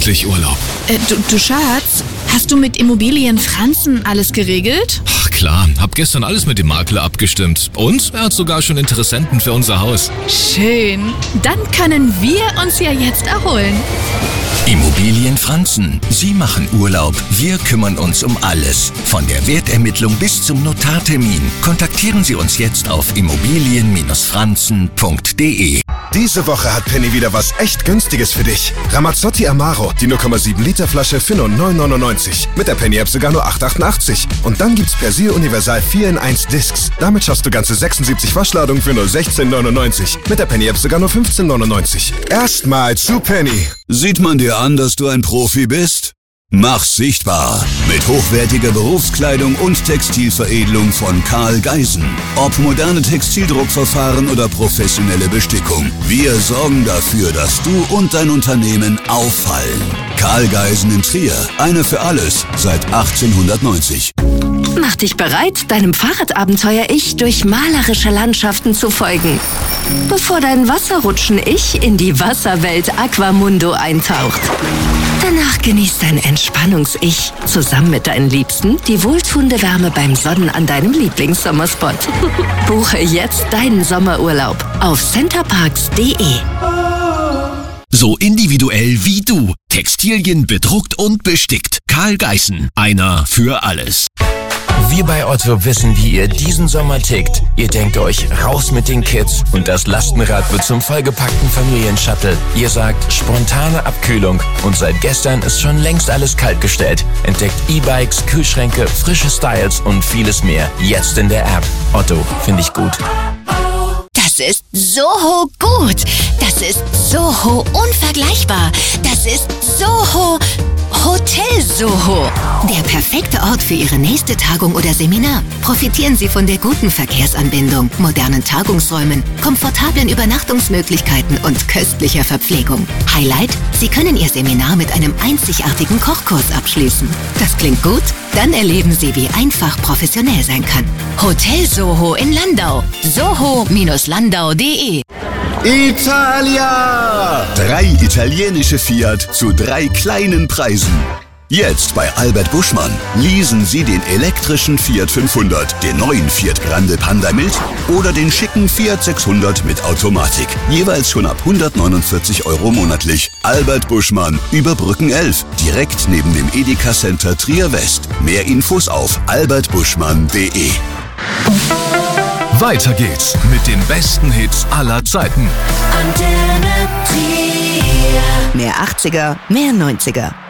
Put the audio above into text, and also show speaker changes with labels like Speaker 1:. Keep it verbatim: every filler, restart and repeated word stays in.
Speaker 1: endlich Urlaub.
Speaker 2: Äh, du, du Schatz, hast du mit Immobilien Franzen alles geregelt?
Speaker 1: Ach klar, hab gestern alles mit dem Makler abgestimmt. Und er hat sogar schon Interessenten für unser Haus.
Speaker 2: Schön. Dann können wir uns ja jetzt erholen.
Speaker 3: Immobilien Franzen. Sie machen Urlaub. Wir kümmern uns um alles. Von der Wertermittlung bis zum Notartermin. Kontaktieren Sie uns jetzt auf immobilien franzen punkt de.
Speaker 4: Diese Woche hat Penny wieder was echt Günstiges für dich. Ramazzotti Amaro, die null Komma sieben Liter Flasche für nur neun neunundneunzig. Mit der Penny-App sogar nur acht achtundachtzig. Und dann gibt's Persil Universal vier in eins Discs. Damit schaffst du ganze sechsundsiebzig Waschladungen für nur sechzehn neunundneunzig. Mit der Penny-App sogar nur fünfzehn neunundneunzig. Erstmal zu Penny.
Speaker 5: Sieht man dir an, dass du ein Profi bist? Mach's sichtbar mit hochwertiger Berufskleidung und Textilveredelung von Karl Geisen. Ob moderne Textildruckverfahren oder professionelle Bestickung, wir sorgen dafür, dass du und dein Unternehmen auffallen. Karl Geisen in Trier, eine für alles, seit achtzehnhundertneunzig.
Speaker 6: Mach dich bereit, deinem Fahrradabenteuer-Ich durch malerische Landschaften zu folgen, bevor dein Wasserrutschen-Ich in die Wasserwelt Aquamundo eintaucht. Danach genießt dein Entspannungs-Ich zusammen mit deinen Liebsten die wohltuende Wärme beim Sonnen an deinem Lieblingssommerspot. Buche jetzt deinen Sommerurlaub auf centerparks punkt de.
Speaker 3: So individuell wie du. Textilien bedruckt und bestickt. Karl Geisen. Einer für alles. Wir bei Otto wissen, wie ihr diesen Sommer tickt. Ihr denkt euch, raus mit den Kids und das Lastenrad wird zum vollgepackten Familienshuttle. Ihr sagt, spontane Abkühlung und seit gestern ist schon längst alles kaltgestellt. Entdeckt E-Bikes, Kühlschränke, frische Styles und vieles mehr. Jetzt in der App. Otto, finde ich gut.
Speaker 7: Das ist Soho gut. Das ist Soho unvergleichbar. Das ist Soho Hotel Soho. Der perfekte Ort für Ihre nächste Tagung oder Seminar. Profitieren Sie von der guten Verkehrsanbindung, modernen Tagungsräumen, komfortablen Übernachtungsmöglichkeiten und köstlicher Verpflegung. Highlight: Sie können Ihr Seminar mit einem einzigartigen Kochkurs abschließen. Das klingt gut? Dann erleben Sie, wie einfach professionell sein kann. Hotel Soho in Landau. soho landau punkt de.
Speaker 5: Italia! Drei italienische Fiat zu drei kleinen Preisen. Jetzt bei Albert Buschmann. Leasen Sie den elektrischen Fiat fünfhundert, den neuen Fiat Grande Panda Mild oder den schicken Fiat sechshundert mit Automatik. Jeweils schon ab hundertneunundvierzig Euro monatlich. Albert Buschmann, über Brücken elf, direkt neben dem Edeka Center Trier West. Mehr Infos auf albert buschmann punkt de.
Speaker 1: Weiter geht's mit den besten Hits aller Zeiten.
Speaker 7: Antenne Trier.
Speaker 6: Mehr achtziger, mehr neunziger.